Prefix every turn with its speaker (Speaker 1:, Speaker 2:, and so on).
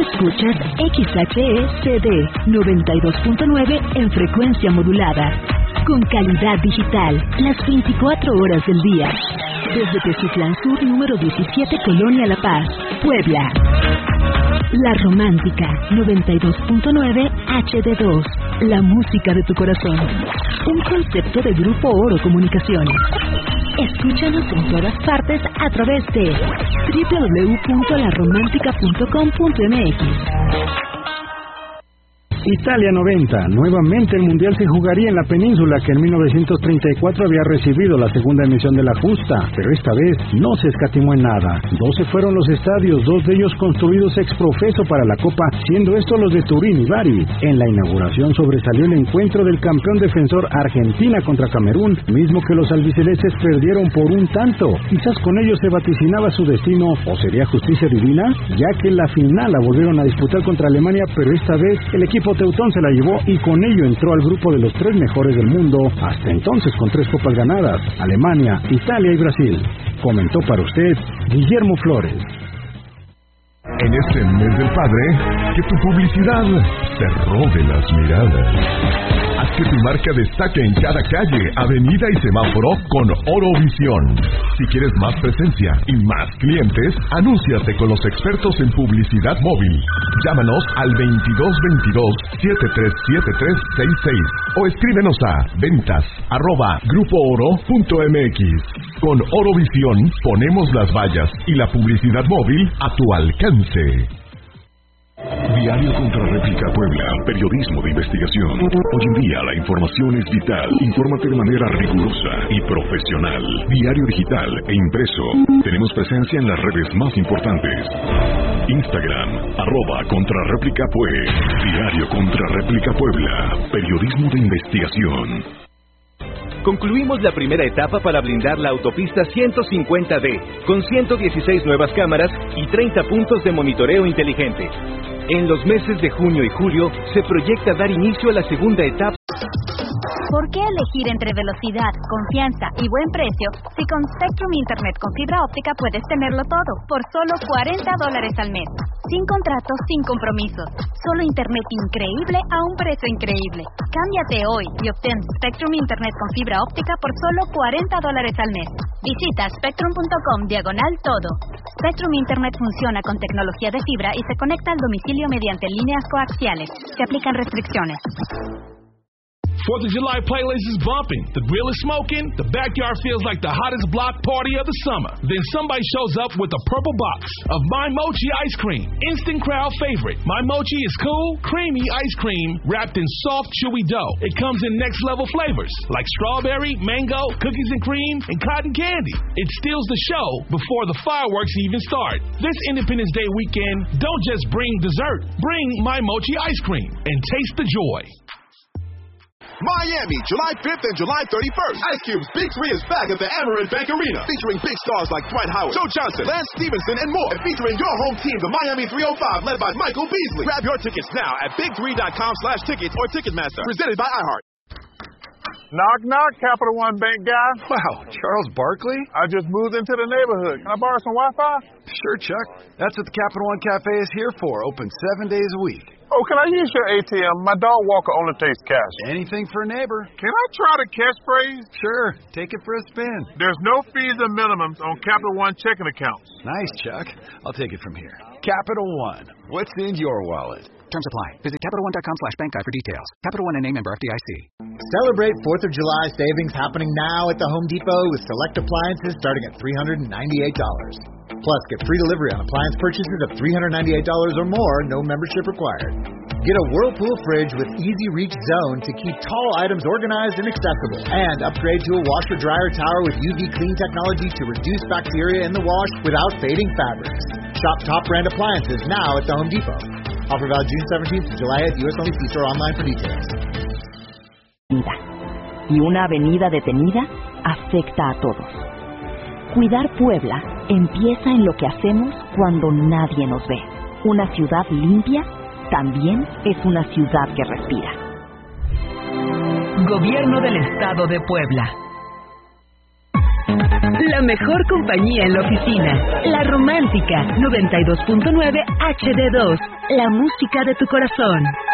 Speaker 1: Escuchas XHE-CD 92.9 en frecuencia modulada. Con calidad digital, las 24 horas del día. Desde Teciutlán Sur, número 17, Colonia La Paz, Puebla. La Romántica 92.9 HD2. La música de tu corazón. Un concepto de Grupo Oro Comunicaciones. Escúchanos en todas partes a través de www.laromántica.com.mx.
Speaker 2: Italia 90. Nuevamente el Mundial se jugaría en la península que en 1934 había recibido la segunda emisión de la justa, pero esta vez no se escatimó en nada. 12 fueron los estadios, 2 de ellos construidos ex profeso para la Copa, siendo estos los de Turín y Bari. En la inauguración sobresalió el encuentro del campeón defensor Argentina contra Camerún, mismo que los albicelestes perdieron por un tanto. Quizás con ello se vaticinaba su destino, ¿o sería justicia divina? Ya que la final la volvieron a disputar contra Alemania, pero esta vez el equipo teutón se la llevó y con ello entró al grupo de los 3 mejores del mundo, hasta entonces con 3 copas ganadas: Alemania, Italia y Brasil. Comentó para usted Guillermo Flores.
Speaker 3: En este mes del padre, que tu publicidad se robe las miradas. Haz que tu marca destaque en cada calle, avenida y semáforo con Orovisión. Si quieres más presencia y más clientes, anúnciate con los expertos en publicidad móvil. Llámanos al 2222-737366 o escríbenos a ventas@grupooro.mx. Con Orovisión ponemos las vallas y la publicidad móvil a tu alcance.
Speaker 4: Diario Contrarréplica Puebla, periodismo de investigación. Hoy en día la información es vital. Infórmate de manera rigurosa y profesional. Diario digital e impreso. Tenemos presencia en las redes más importantes. Instagram, @ContrarréplicaPue. Diario Contrarréplica Puebla, periodismo de investigación.
Speaker 5: Concluimos la primera etapa para blindar la autopista 150D, con 116 nuevas cámaras y 30 puntos de monitoreo inteligente. En los meses de junio y julio se proyecta dar inicio a la segunda etapa.
Speaker 6: ¿Por qué elegir entre velocidad, confianza y buen precio si con Spectrum Internet con fibra óptica puedes tenerlo todo por solo $40 al mes? Sin contratos, sin compromisos. Solo internet increíble a un precio increíble. Cámbiate hoy y obtén Spectrum Internet con fibra óptica por solo $40 al mes. Visita spectrum.com/todo. Spectrum Internet funciona con tecnología de fibra y se conecta al domicilio mediante líneas coaxiales. Se aplican restricciones.
Speaker 7: 4th of July playlist is bumping. The grill is smoking. The backyard feels like the hottest block party of the summer. Then somebody shows up with a purple box of My Mochi ice cream. Instant crowd favorite. My Mochi is cool, creamy ice cream wrapped in soft, chewy dough. It comes in next level flavors like strawberry, mango, cookies and cream, and cotton candy. It steals the show before the fireworks even start. This Independence Day weekend, don't just bring dessert. Bring My Mochi ice cream and taste the joy.
Speaker 8: Miami, July 5th and July 31st. Ice Cube's Big 3 is back at the Amerant Bank Arena, featuring big stars like Dwight Howard, Joe Johnson, Lance Stevenson, and more. And featuring your home team, the Miami 305, led by Michael Beasley. Grab your tickets now at big3.com/tickets or Ticketmaster. Presented by iHeart.
Speaker 9: Knock, knock, Capital One Bank guy.
Speaker 10: Wow, Charles Barkley?
Speaker 9: I just moved into the neighborhood. Can I borrow some Wi-Fi?
Speaker 10: Sure, Chuck. That's what the Capital One Cafe is here for. Open 7 days a week.
Speaker 9: Oh, can I use your ATM? My dog walker only takes cash.
Speaker 10: Anything for a neighbor.
Speaker 9: Can I try the catchphrase?
Speaker 10: Sure. Take it for a spin.
Speaker 9: There's no fees or minimums on Capital One checking accounts.
Speaker 10: Nice, Chuck. I'll take it from here. Capital One. What's in your wallet?
Speaker 11: Terms apply. Visit CapitalOne.com/bankguide for details. Capital One and a member FDIC.
Speaker 12: Celebrate 4th of July savings happening now at the Home Depot with select appliances starting at $398. Plus, get free delivery on appliance purchases of $398 or more, no membership required. Get a Whirlpool fridge with easy reach zone to keep tall items organized and accessible. And upgrade to a washer-dryer tower with UV clean technology to reduce bacteria in the wash without fading fabrics. Shop top brand appliances now at the Home Depot. Offer valid June 17th to July at US only. See store online for details.
Speaker 1: Y una avenida detenida afecta a todos. Cuidar Puebla empieza en lo que hacemos cuando nadie nos ve. Una ciudad limpia también es una ciudad que respira.
Speaker 13: Gobierno del Estado de Puebla.
Speaker 1: La mejor compañía en la oficina. La Romántica 92.9 HD2. La música de tu corazón.